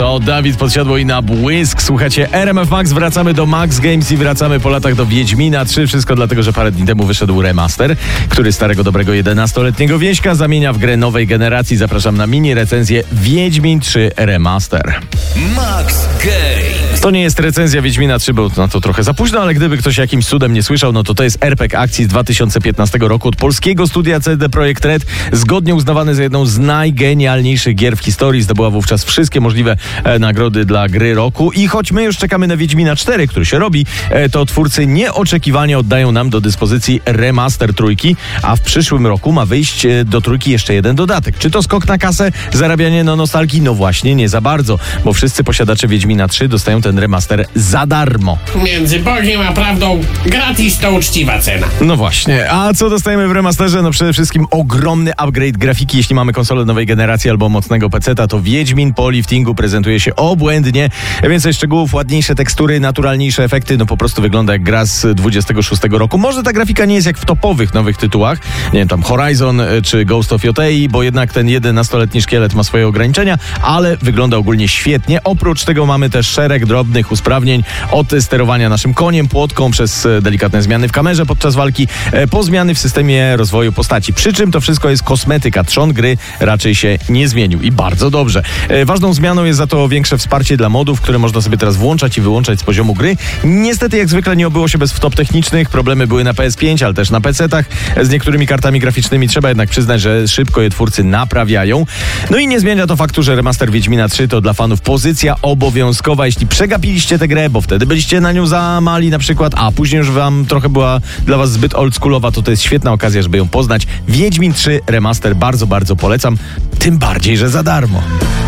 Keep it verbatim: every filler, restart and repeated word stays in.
To Dawid Podsiadło i Na Błysk. Słuchacie R M F Max, wracamy do Max Games i wracamy po latach do Wiedźmina trzy. Wszystko dlatego, że parę dni temu wyszedł remaster, który starego dobrego jedenastoletniego wieśka zamienia w grę nowej generacji. Zapraszam na mini recenzję Wiedźmin trzy Remaster. Max Games. To nie jest recenzja Wiedźmina trzy, bo na to trochę za późno, ale gdyby ktoś jakimś cudem nie słyszał, no to to jest er pe gie akcji z dwa tysiące piętnastego roku od polskiego studia C D Projekt Red, zgodnie uznawany za jedną z najgenialniejszych gier w historii. Zdobyła wówczas wszystkie możliwe e, nagrody dla gry roku i choć my już czekamy na Wiedźmina cztery, który się robi, e, to twórcy nieoczekiwanie oddają nam do dyspozycji remaster trójki, a w przyszłym roku ma wyjść e, do trójki jeszcze jeden dodatek. Czy to skok na kasę, zarabianie na nostalgii? No właśnie, nie za bardzo, bo wszyscy posiadacze Wiedźmina trzy dostają ten remaster za darmo. Między Bogiem a prawdą gratis to uczciwa cena. No właśnie, a co dostajemy w remasterze? No przede wszystkim ogromny upgrade grafiki, jeśli mamy konsolę nowej generacji albo mocnego peceta, to Wiedźmin po liftingu prezentuje się obłędnie. Więcej szczegółów, ładniejsze tekstury, naturalniejsze efekty, no po prostu wygląda jak gra z dwudziestego szóstego roku. Może ta grafika nie jest jak w topowych nowych tytułach, nie wiem, tam Horizon czy Ghost of Yotei, bo jednak ten jedenastoletni szkielet ma swoje ograniczenia, ale wygląda ogólnie świetnie. Oprócz tego mamy też szereg drobnych usprawnień, od sterowania naszym koniem, płotką, przez delikatne zmiany w kamerze podczas walki, po zmiany w systemie rozwoju postaci. Przy czym to wszystko jest kosmetyka. Trzon gry raczej się nie zmienił i bardzo dobrze. Ważną zmianą jest za to większe wsparcie dla modów, które można sobie teraz włączać i wyłączać z poziomu gry. Niestety, jak zwykle, nie obyło się bez wtop technicznych. Problemy były na P S pięć, ale też na pecetach. Z niektórymi kartami graficznymi trzeba jednak przyznać, że szybko je twórcy naprawiają. No i nie zmienia to faktu, że remaster Wiedźmina trzy to dla fanów pozycja obowiązkowa. Jeśli przegapiliście tę grę, bo wtedy byliście na nią za mali na przykład, a później już wam trochę była dla was zbyt oldschoolowa, to to jest świetna okazja, żeby ją poznać. Wiedźmin trzy Remaster bardzo, bardzo polecam. Tym bardziej, że za darmo.